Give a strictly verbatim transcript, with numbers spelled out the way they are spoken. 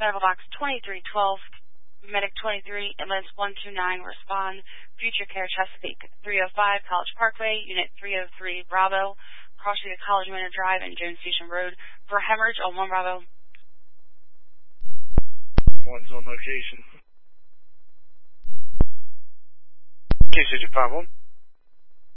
Medical Box twenty-three twelve, Medic twenty-three, ambulance one two nine, respond. Future Care Chesapeake, three oh five College Parkway, Unit three oh three Bravo, crossing the College Manor Drive and Jones Station Road for hemorrhage on one Bravo. One's on location. Case five one.